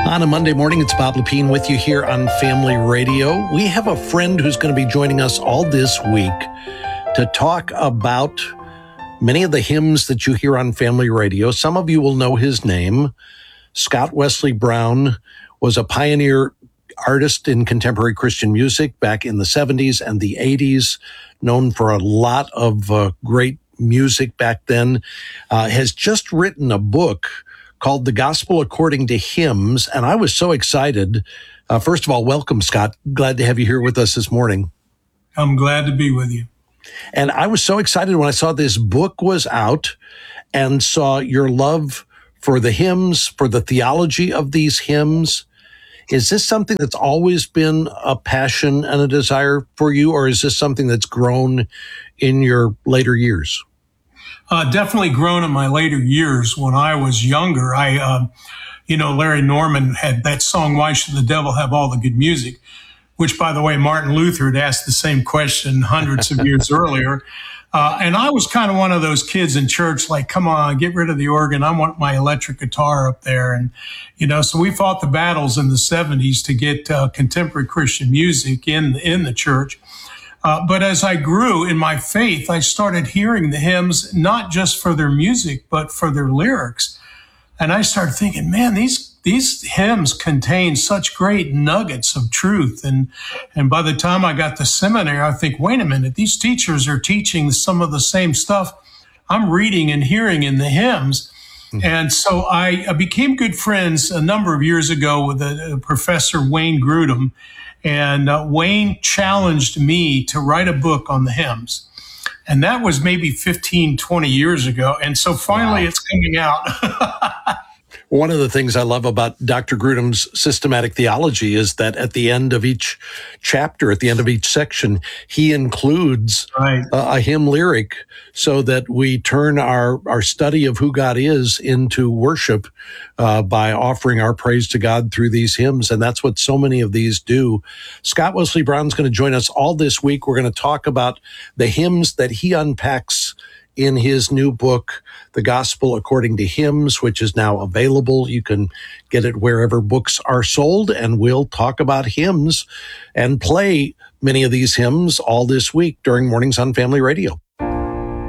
On a Monday morning, it's Bob Lepine with you here on Family Radio. We have a friend who's going to be joining us all this week to talk about many of the hymns that you hear on Family Radio. Some of you will know his name. Scott Wesley Brown was a pioneer artist in contemporary Christian music back in the 70s and the 80s, known for a lot of great music back then, has just written a book called The Gospel According to Hymns. And I was so excited. First of all, welcome, Scott. Glad to have you here with us this morning. I'm glad to be with you. And I was so excited when I saw this book was out and saw your love for the hymns, for the theology of these hymns. Is this something that's always been a passion and a desire for you, or is this something that's grown in your later years? Definitely grown in my later years. When I was younger, Larry Norman had that song, "Why Should the Devil Have All the Good Music?" which, by the way, Martin Luther had asked the same question hundreds of years earlier. And I was kind of one of those kids in church, like, come on, get rid of the organ. I want my electric guitar up there. And, so we fought the battles in the 70s to get contemporary Christian music in the church. But as I grew in my faith, I started hearing the hymns, not just for their music, but for their lyrics. And I started thinking, man, these hymns contain such great nuggets of truth. And by the time I got to seminary, I think, wait a minute, these teachers are teaching some of the same stuff I'm reading and hearing in the hymns. Mm-hmm. And so I became good friends a number of years ago with Professor Wayne Grudem. And Wayne challenged me to write a book on the hymns. And that was maybe 15, 20 years ago. And so finally, It's coming out. One of the things I love about Dr. Grudem's systematic theology is that at the end of each chapter, at the end of each section, he includes a hymn lyric so that we turn our study of who God is into worship by offering our praise to God through these hymns. And that's what so many of these do. Scott Wesley Brown's going to join us all this week. We're going to talk about the hymns that he unpacks in his new book, The Gospel According to Hymns, which is now available. You can get it wherever books are sold, and we'll talk about hymns and play many of these hymns all this week during Mornings on Family Radio.